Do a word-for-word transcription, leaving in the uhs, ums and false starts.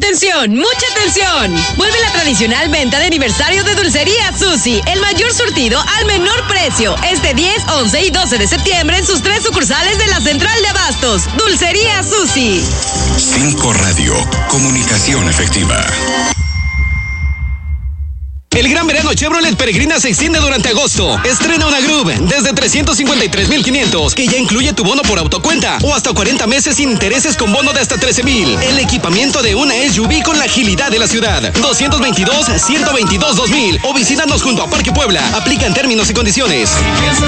Atención, mucha atención. Vuelve la tradicional venta de aniversario de Dulcería Susi, el mayor surtido al menor precio. Este diez, once y doce de septiembre en sus tres sucursales de la Central de Abastos. Dulcería Susi. cinco Radio, comunicación efectiva. El gran verano Chevrolet Peregrina se extiende durante agosto. Estrena una Groove desde trescientos cincuenta y tres mil quinientos, que ya incluye tu bono por autocuenta o hasta cuarenta meses sin intereses con bono de hasta trece mil. El equipamiento de una S U V con la agilidad de la ciudad. doscientos veintidós, ciento veintidós, dos mil. O visítanos junto a Parque Puebla. Aplican términos y condiciones.